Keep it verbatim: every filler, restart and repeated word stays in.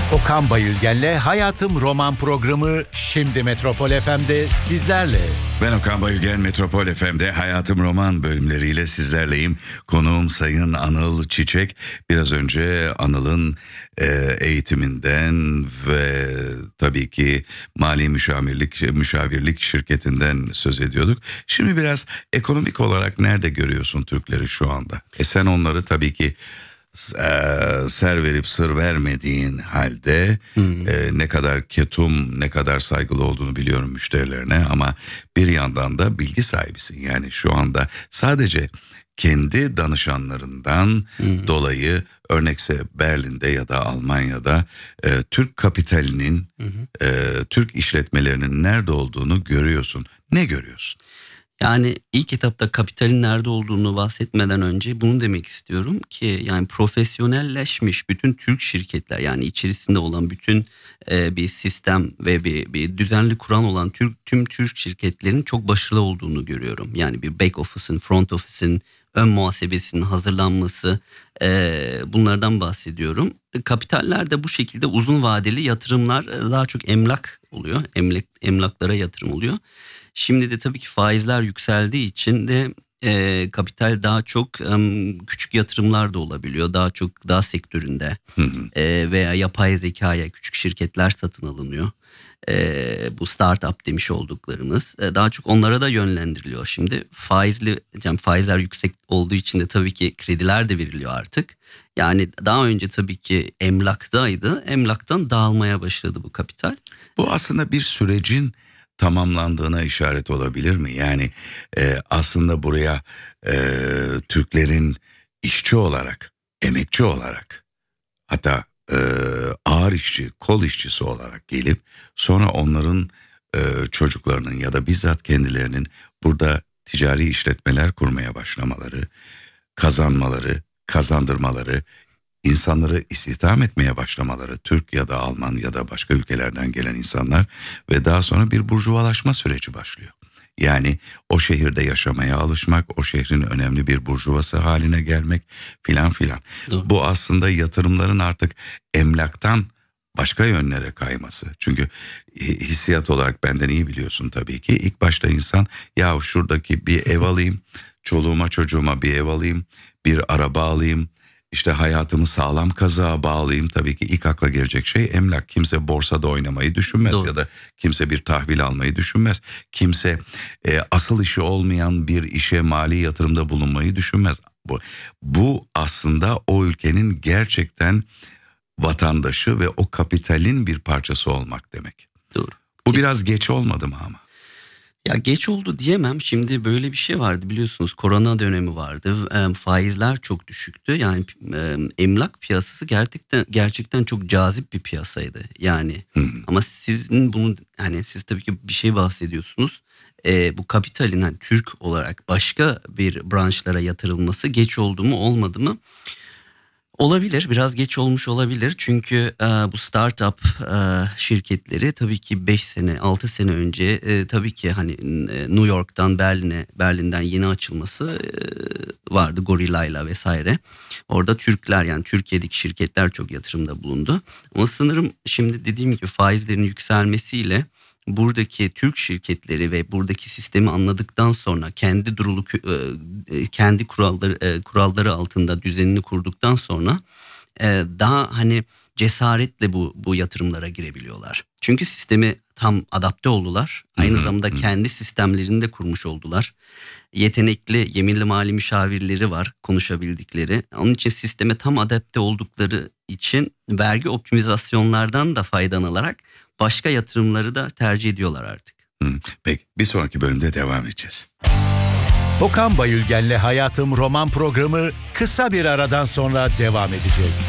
Okan Bayülgen'le Hayatım Roman programı şimdi Metropol F M'de sizlerle. Ben Okan Bayülgen, Metropol F M'de Hayatım Roman bölümleriyle sizlerleyim. Konuğum Sayın Anıl Çiçek. Biraz önce Anıl'ın e, eğitiminden ve tabii ki mali müşavirlik, müşavirlik şirketinden söz ediyorduk. Şimdi biraz ekonomik olarak nerede görüyorsun Türkleri şu anda? E sen onları tabii ki ser verip sır vermediğin halde hmm. e, ne kadar ketum, ne kadar saygılı olduğunu biliyorum müşterilerine, ama bir yandan da bilgi sahibisin. Yani şu anda sadece kendi danışanlarından hmm. dolayı, örnekse Berlin'de ya da Almanya'da e, Türk kapitalinin, hmm. e, Türk işletmelerinin nerede olduğunu görüyorsun. Ne görüyorsun? Yani ilk etapta kapitalin nerede olduğunu bahsetmeden önce bunu demek istiyorum ki yani profesyonelleşmiş bütün Türk şirketler, yani içerisinde olan bütün e, bir sistem ve bir, bir düzenli kuran olan Türk, tüm Türk şirketlerin çok başarılı olduğunu görüyorum. Yani bir back office'ın, front office'in, ön muhasebesinin hazırlanması, e, bunlardan bahsediyorum. Kapitaller de bu şekilde uzun vadeli yatırımlar, daha çok emlak oluyor, emlak, emlaklara yatırım oluyor. Şimdi de tabii ki faizler yükseldiği için de e, kapital daha çok e, küçük yatırımlar da olabiliyor. Daha çok gıda sektöründe e, veya yapay zekaya küçük şirketler satın alınıyor. E, bu startup demiş olduklarımız e, daha çok onlara da yönlendiriliyor. Şimdi faizli, yani faizler yüksek olduğu için de tabii ki krediler de veriliyor artık. Yani daha önce tabii ki emlaktaydı. Emlaktan dağılmaya başladı bu kapital. Bu aslında bir sürecin tamamlandığına işaret olabilir mi? Yani e, aslında buraya e, Türklerin işçi olarak, emekçi olarak, hatta e, ağır işçi, kol işçisi olarak gelip sonra onların e, çocuklarının ya da bizzat kendilerinin burada ticari işletmeler kurmaya başlamaları, kazanmaları, kazandırmaları, insanları istihdam etmeye başlamaları, Türk ya da Alman ya da başka ülkelerden gelen insanlar, ve daha sonra bir burjuvalaşma süreci başlıyor. Yani o şehirde yaşamaya alışmak, o şehrin önemli bir burjuvası haline gelmek filan filan. Doğru. Bu aslında yatırımların artık emlaktan başka yönlere kayması. Çünkü hissiyat olarak benden iyi biliyorsun tabii ki. İlk başta insan, ya şuradaki bir ev alayım, çoluğuma çocuğuma bir ev alayım, bir araba alayım, İşte hayatımı sağlam kazığa bağlayayım. Tabii ki ilk akla gelecek şey emlak. Kimse borsada oynamayı düşünmez. Doğru. Ya da kimse bir tahvil almayı düşünmez. Kimse e, asıl işi olmayan bir işe mali yatırımda bulunmayı düşünmez. Bu, bu aslında o ülkenin gerçekten vatandaşı ve o kapitalin bir parçası olmak demek. Doğru. Bu Kesin. Biraz geç olmadı mı ama? Ya geç oldu diyemem. Şimdi böyle bir şey vardı, biliyorsunuz, korona dönemi vardı. E, faizler çok düşüktü. Yani e, emlak piyasası gerçekten gerçekten çok cazip bir piyasaydı. Yani hmm. ama sizin bunu, yani siz tabii ki bir şey bahsediyorsunuz. E, bu kapitalin yani Türk olarak başka bir branşlara yatırılması geç oldu mu, olmadı mı? Olabilir, biraz geç olmuş olabilir, çünkü e, bu startup e, şirketleri tabii ki beş sene altı sene önce e, tabii ki hani e, New York'tan Berlin'e, Berlin'den yeni açılması e, vardı, Gorilla'yla vesaire. Orada Türkler, yani Türkiye'deki şirketler çok yatırımda bulundu. Ama sanırım şimdi dediğim gibi faizlerin yükselmesiyle buradaki Türk şirketleri ve buradaki sistemi anladıktan sonra kendi durulu kendi kuralları kuralları altında düzenini kurduktan sonra daha hani cesaretle bu bu yatırımlara girebiliyorlar. Çünkü sistemi tam adapte oldular. Aynı zamanda kendi sistemlerini de kurmuş oldular. Yetenekli yeminli mali müşavirleri var, konuşabildikleri. Onun için sisteme tam adapte oldukları için vergi optimizasyonlardan da faydalanarak başka yatırımları da tercih ediyorlar artık. Hmm, peki bir sonraki bölümde devam edeceğiz. Okan Bayülgen'le Hayatım Roman programı kısa bir aradan sonra devam edecek.